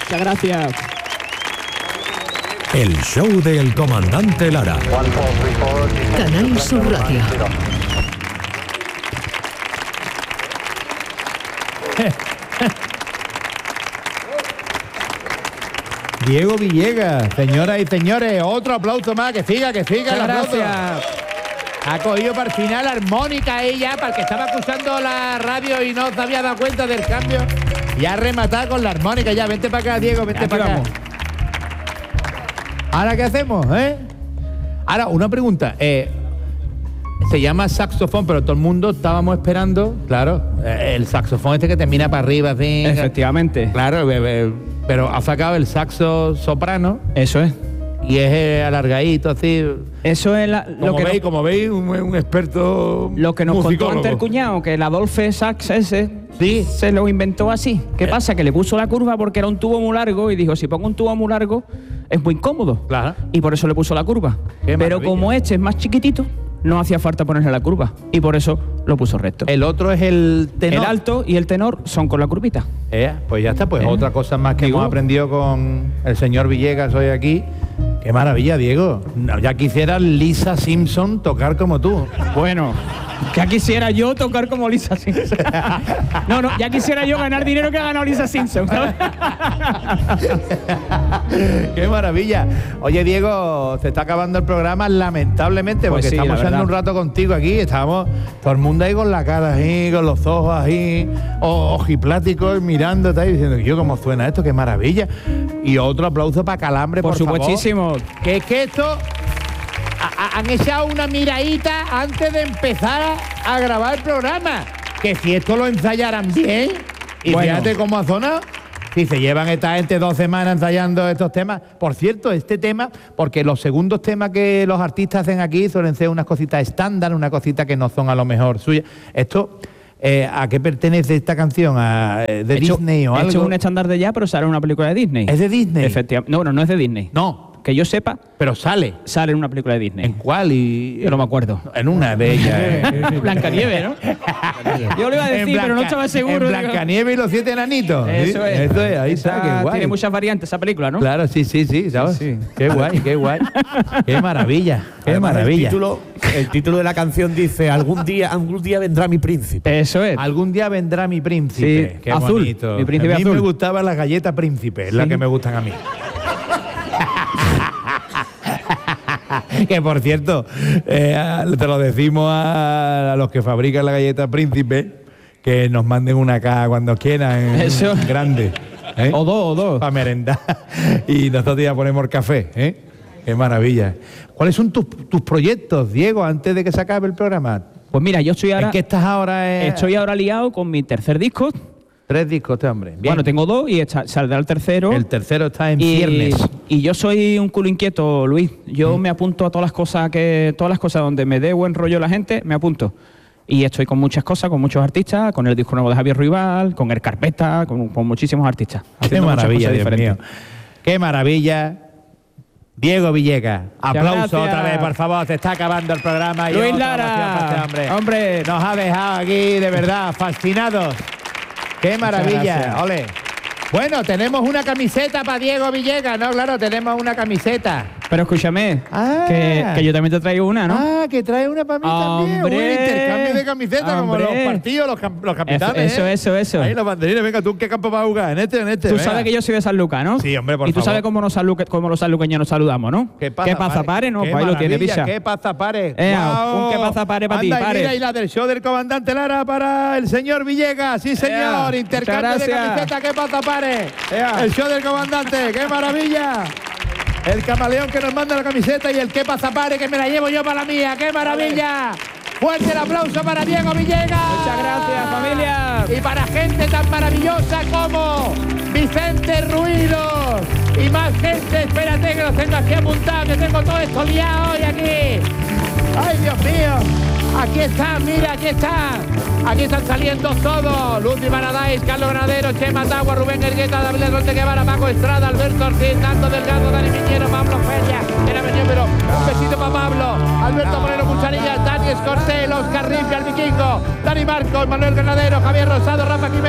Muchas gracias. El show del comandante Lara. Canal Sur Radio. Diego Villegas, señoras y señores, otro aplauso más, que siga el aplauso. Gracias. Ha cogido para el final armónica ella, para el que estaba escuchando la radio y no se había dado cuenta del cambio. Y ha rematado con la armónica ya. Vente para acá, Diego, vente para acá. Vamos. ¿Ahora qué hacemos, Ahora, una pregunta. Se llama saxofón, pero todo el mundo estábamos esperando, claro, el saxofón este que termina para arriba, así. Efectivamente. Claro, pero ha sacado el saxo soprano. Eso es. Y es alargadito, así. Eso es Como veis, un experto lo que nos contó musicólogo. antes el cuñado, que el Adolphe Sax ese Sí. se lo inventó así. ¿Qué pasa? Que le puso la curva porque era un tubo muy largo y dijo, si pongo un tubo muy largo es muy incómodo. Claro. Y por eso le puso la curva. Qué Pero maravilla. como este es más chiquitito, no hacía falta ponerle la curva. Y por eso lo puso recto. El otro es el tenor. El alto y el tenor son con la curvita. Pues ya está, pues otra cosa más que Digo. hemos aprendido con el señor Villegas hoy aquí. Qué maravilla, Diego. No, ya quisiera Lisa Simpson tocar como tú. Bueno, ya quisiera yo tocar como Lisa Simpson. No, ya quisiera yo ganar dinero que ha ganado Lisa Simpson, ¿sabes? Qué maravilla. Oye, Diego, se está acabando el programa lamentablemente, Pues porque sí, estamos la echando verdad. un rato contigo aquí. Estamos todo el mundo ahí con la cara ahí, con los ojos ahí, ojipláticos, mirando, y diciendo, yo, ¿cómo suena esto? Qué maravilla. Y otro aplauso para Calambre, por favor. supuestísimo. Que es que esto... Han echado una miradita antes de empezar a grabar el programa. Que si esto lo ensayaran bien, y Bueno. fíjate cómo ha sonado. Si se llevan esta gente 2 semanas ensayando estos temas. Por cierto, este tema, porque los segundos temas que los artistas hacen aquí suelen ser unas cositas estándar, unas cositas que no son a lo mejor suyas. Esto, ¿a qué pertenece esta canción? ¿De Disney o He algo? hecho un estándar de ya, pero sale en una película de Disney. ¿Es de Disney? Efectivamente. No es de Disney. No, Que yo sepa, pero sale. sale en una película de Disney. ¿En cuál? Yo no me acuerdo. En una de ellas. Blancanieves, ¿no? Yo lo iba a decir, pero no estaba seguro. En Blancanieves y los 7 enanitos. Eso ¿sí? es. Eso es, ahí Esa está, qué guay. Tiene muchas variantes esa película, ¿no? Claro, sí, ¿sabes? Sí. Qué guay, qué guay. Qué maravilla, qué Además, maravilla. El título de la canción dice, algún día vendrá mi príncipe. Eso es. Algún día vendrá mi príncipe. Sí, Qué azul, bonito. mi príncipe a mí azul. me gustaban las galletas príncipe, es la Sí. que me gustan a mí. Que por cierto, te lo decimos a los que fabrican la galleta príncipe, que nos manden una caja cuando quieran, Eso. grande. O dos. Para merendar. Y nosotros ya ponemos café, Qué maravilla. ¿Cuáles son tus proyectos, Diego, antes de que se acabe el programa? Pues mira, yo estoy ahora... ¿En qué estás ahora? Estoy ahora liado con mi tercer disco. 3 discos, este hombre. Bien. Bueno, tengo 2 y saldrá el tercero. El tercero está en y, ciernes. y yo soy un culo inquieto, Luis. Yo me apunto a todas las cosas donde me dé buen rollo la gente, me apunto. Y estoy con muchas cosas, con muchos artistas, con el disco nuevo de Javier Ruibal, con El Carpeta, con muchísimos artistas. Qué haciendo muchas maravilla, cosas Dios mío. diferentes. Qué maravilla. Diego Villegas. Aplauso gracias. otra vez, por favor. Se está acabando el programa. Y Luis otra Lara. ovación para este hombre. Hombre. Nos ha dejado aquí, de verdad, fascinados. Qué maravilla. gracias. Ole. Bueno, tenemos una camiseta para Diego Villegas, ¿no? Claro, tenemos una camiseta. Pero escúchame, Ah. que yo también te traigo una, ¿no? Ah, que trae una para mí también. Hombre. Un intercambio de camisetas como Hombre. los partidos, los capitanes. Eso. Ahí los banderines. Venga, ¿tú en qué campo vas a jugar? En este. Tú venga. sabes que yo soy de San Lucas, ¿no? Sí, hombre, por Y tú favor. sabes cómo los sanluqueños nos saludamos, ¿no? ¿Qué pasa, pare? No, Qué pues ahí lo tiene, maravilla, picha. ¿Qué pasa, pare? Un qué pasa, pare para ti, Anda, y pare. mira, y la del show del comandante Lara para el señor Villegas. Sí, señor. Intercambio muchas de gracias. camiseta. ¿Qué pasa, pare? El show del comandante. ¡Qué maravilla! El camaleón que nos manda la camiseta y el qué pasa, pare, que me la llevo yo para la mía. ¡Qué maravilla! Fuerte el aplauso para Diego Villegas. Muchas gracias, familia. Y para gente tan maravillosa como Vicente Ruidos. Y más gente, espérate que los tengo aquí apuntados, que tengo todo esto liado hoy aquí. ¡Ay, Dios mío! Aquí están, mira, aquí están. Aquí están saliendo todos. Lucy Paradise, Carlos Granadero, Chema Tagua, Rubén Ergueta, David Ronte Guevara, Paco Estrada, Alberto Ortiz, Nando Delgado, Dani Piñero, Pablo Feria. Era venido, pero un besito para Pablo. Alberto Moreno Cucharilla, Dani Escorcel, Oscar Ripia, el Vikingo, Dani Marcos, Manuel Granadero, Javier Rosado, Rafa Jiménez.